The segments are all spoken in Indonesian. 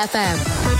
FM.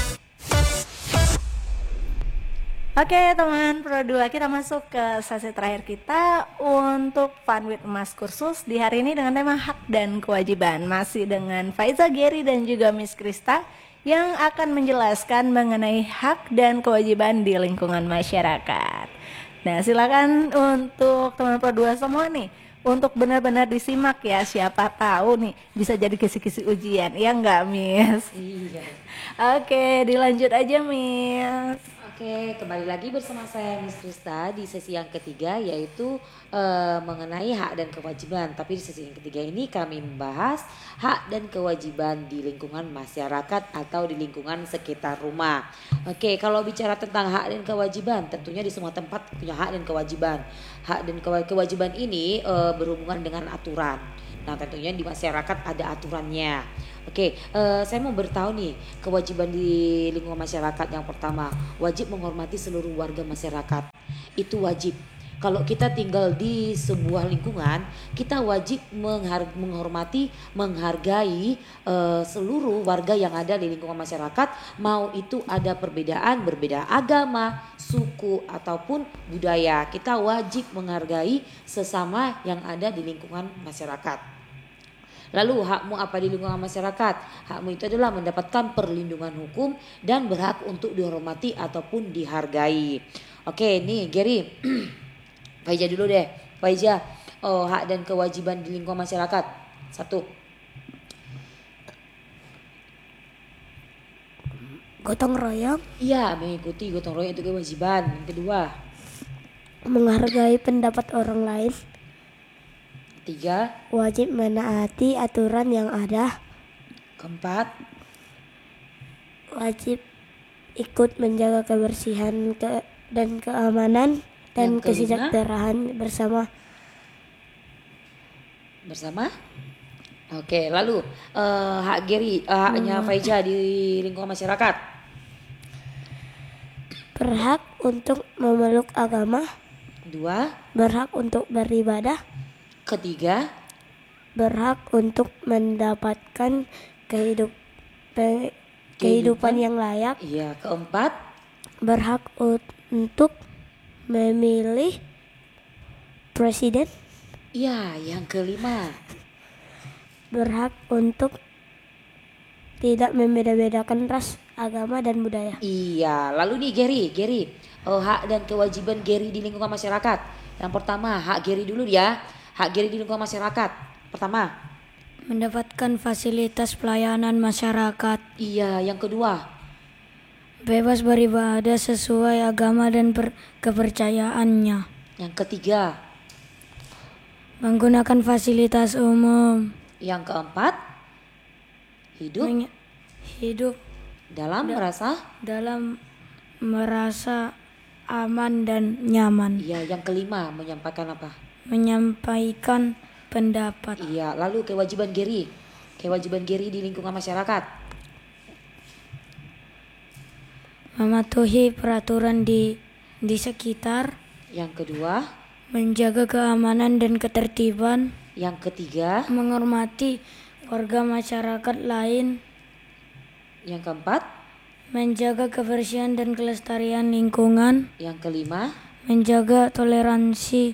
Oke teman Pro 2, kita masuk ke sesi terakhir kita untuk Fun with Emas kursus di hari ini dengan tema hak dan kewajiban. Masih dengan Faiza, Gary dan juga Miss Krista yang akan menjelaskan mengenai hak dan kewajiban di lingkungan masyarakat. Nah silakan untuk teman Pro 2 semua nih untuk benar-benar disimak ya, siapa tahu nih bisa jadi kisi-kisi ujian, ya enggak Miss? Iya. Oke, dilanjut aja Miss. Oke, kembali lagi bersama saya Miss Krista di sesi yang ketiga yaitu mengenai hak dan kewajiban. Tapi di sesi yang ketiga ini kami membahas hak dan kewajiban di lingkungan masyarakat atau di lingkungan sekitar rumah. Oke, kalau bicara tentang hak dan kewajiban, tentunya di semua tempat punya hak dan kewajiban. Hak dan kewajiban ini berhubungan dengan aturan. Nah, tentunya di masyarakat ada aturannya. Oke, saya mau bertahu nih kewajiban di lingkungan masyarakat. Yang pertama, wajib menghormati seluruh warga masyarakat. Itu wajib. Kalau kita tinggal di sebuah lingkungan, kita wajib menghormati, menghargai seluruh warga yang ada di lingkungan masyarakat. Mau itu ada perbedaan, berbeda agama, suku ataupun budaya. Kita wajib menghargai sesama yang ada di lingkungan masyarakat. Lalu hakmu apa di lingkungan masyarakat? Hakmu itu adalah mendapatkan perlindungan hukum dan berhak untuk dihormati ataupun dihargai. Oke, nih Gary, Faiza dulu deh. Faiza, hak dan kewajiban di lingkungan masyarakat. 1. Gotong royong. Iya, mengikuti gotong royong itu kewajiban. Yang kedua. Menghargai pendapat orang lain. 3. Wajib menaati aturan yang ada. 4. Wajib ikut menjaga kebersihan dan keamanan dan kesejahteraan bersama. Oke, lalu hak Gary, haknya Faiza di lingkungan masyarakat. Berhak untuk memeluk agama. 2. Berhak untuk beribadah. 3. Berhak untuk mendapatkan kehidupan yang layak. Iya. 4. Berhak untuk memilih presiden. Iya. Yang 5. Berhak untuk tidak membeda-bedakan ras, agama dan budaya. Iya. Lalu nih Gary, hak dan kewajiban Gary di lingkungan masyarakat. Yang pertama, hak Gary dulu ya. Hak Gary di lingkungan masyarakat. Pertama, mendapatkan fasilitas pelayanan masyarakat. Iya. Yang kedua, bebas beribadah sesuai agama dan kepercayaannya. Yang ketiga, menggunakan fasilitas umum. Yang keempat, hidup dalam merasa aman dan nyaman. Iya. Yang kelima, menyampaikan apa? Menyampaikan pendapat. Iya. Lalu kewajiban Gary di lingkungan masyarakat. Mematuhi peraturan di sekitar. Yang kedua, menjaga keamanan dan ketertiban. Yang ketiga, menghormati warga masyarakat lain. Yang keempat, menjaga kebersihan dan kelestarian lingkungan. Yang kelima, menjaga toleransi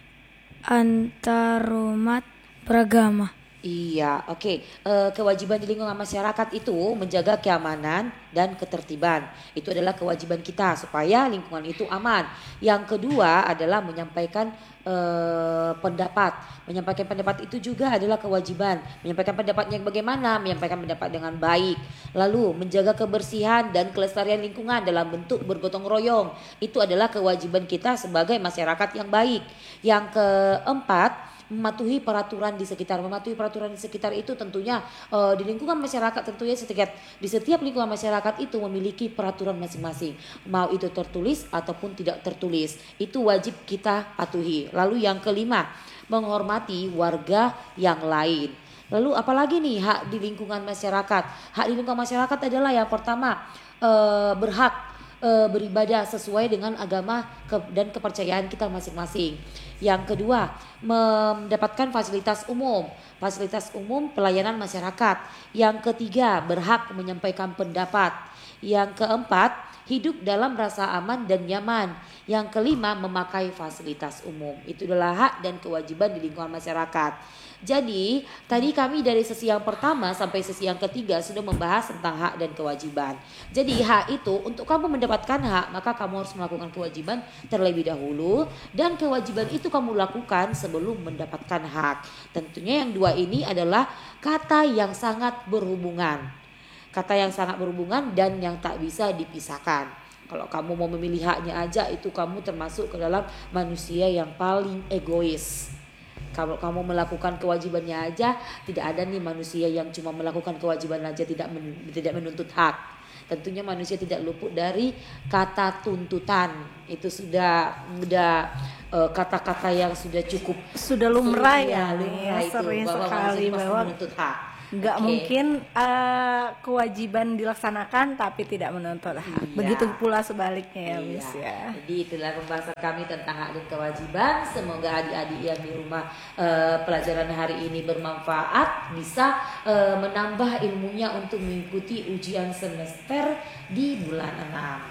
antarumat beragama. Iya, oke. Kewajiban di lingkungan masyarakat itu menjaga keamanan dan ketertiban. Itu adalah kewajiban kita supaya lingkungan itu aman. Yang kedua adalah menyampaikan pendapat. Menyampaikan pendapat itu juga adalah kewajiban. Menyampaikan pendapatnya bagaimana? Menyampaikan pendapat dengan baik. Lalu menjaga kebersihan dan kelestarian lingkungan dalam bentuk bergotong royong. Itu adalah kewajiban kita sebagai masyarakat yang baik. Yang keempat, mematuhi peraturan di sekitar. Mematuhi peraturan di sekitar itu tentunya di lingkungan masyarakat, tentunya di setiap lingkungan masyarakat itu memiliki peraturan masing-masing. Mau itu tertulis ataupun tidak tertulis, itu wajib kita patuhi. Lalu yang kelima, menghormati warga yang lain. Lalu apalagi nih hak di lingkungan masyarakat? Hak di lingkungan masyarakat adalah yang pertama, berhak beribadah sesuai dengan agama dan kepercayaan kita masing-masing. Yang kedua, mendapatkan fasilitas umum. Fasilitas umum pelayanan masyarakat. Yang ketiga, berhak menyampaikan pendapat. Yang keempat, hidup dalam rasa aman dan nyaman. Yang kelima, memakai fasilitas umum. Itu adalah hak dan kewajiban di lingkungan masyarakat. Jadi tadi kami dari sesi yang pertama sampai sesi yang ketiga sudah membahas tentang hak dan kewajiban. Jadi hak itu untuk kamu mendapatkan hak maka kamu harus melakukan kewajiban terlebih dahulu. Dan kewajiban itu kamu lakukan sebelum mendapatkan hak. Tentunya yang dua ini adalah kata yang sangat berhubungan. Kata yang sangat berhubungan dan yang tak bisa dipisahkan. Kalau kamu mau memilih haknya aja itu kamu termasuk ke dalam manusia yang paling egois. Kalau kamu melakukan kewajibannya aja, tidak ada nih manusia yang cuma melakukan kewajiban aja tidak menuntut hak. Tentunya manusia tidak luput dari kata tuntutan. Itu sudah kata-kata yang sudah cukup Sudah lumrah ya, lumrah itu sering bahwa sekali manusia pasti bahwa menuntut hak. nggak Oke. mungkin kewajiban dilaksanakan tapi tidak menuntut hak. Iya. Begitu pula sebaliknya ya, Iya. Miss ya. Jadi itulah pembahasan kami tentang hak dan kewajiban. Semoga adik-adik yang di rumah pelajaran hari ini bermanfaat, bisa menambah ilmunya untuk mengikuti ujian semester di bulan 6.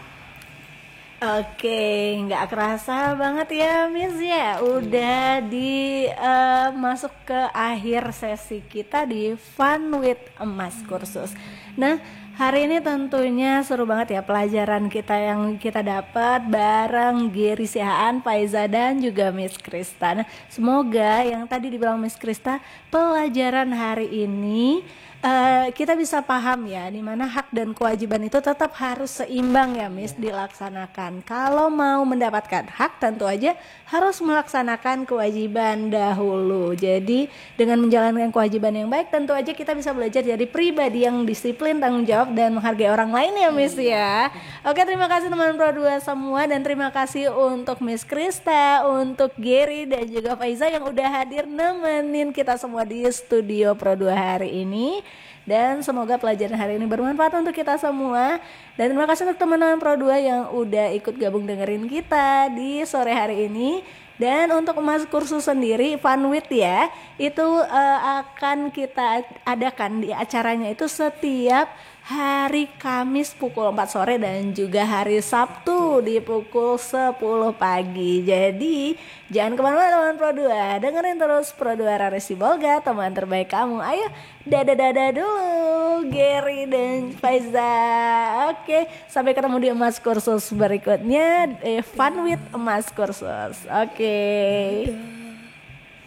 Oke, nggak kerasa banget ya, Miss ya. Udah masuk ke akhir sesi kita di Fun with Emas Kursus. Nah, hari ini tentunya seru banget ya pelajaran kita yang kita dapat bareng Geri Sihaan, Faiza dan juga Miss Krista. Nah, semoga yang tadi dibilang Miss Krista, pelajaran hari ini kita bisa paham ya, dimana hak dan kewajiban itu tetap harus seimbang ya, Miss, dilaksanakan. Kalau mau mendapatkan hak tentu aja harus melaksanakan kewajiban dahulu. Jadi dengan menjalankan kewajiban yang baik tentu aja kita bisa belajar jadi pribadi yang disiplin, tanggung jawab dan menghargai orang lain ya, Miss ya. Oke, terima kasih teman Pro 2 semua dan terima kasih untuk Miss Krista, untuk Geri dan juga Faiza yang udah hadir nemenin kita semua di studio Pro 2 hari ini. Dan semoga pelajaran hari ini bermanfaat untuk kita semua. Dan terima kasih untuk teman-teman Pro 2 yang udah ikut gabung dengerin kita di sore hari ini. Dan untuk Emas Kursus sendiri, Fun With ya, itu akan kita adakan di acaranya itu setiap hari Kamis pukul 4 sore dan juga hari Sabtu di pukul 10 pagi. Jadi jangan kemana-mana teman Pro 2, dengerin terus Pro 2 Raresi Bolga, teman terbaik kamu. Ayo dadah dulu Geri dan Faiza. Oke, sampai ketemu di Emas Kursus berikutnya, Fun With Emas Kursus. Oke.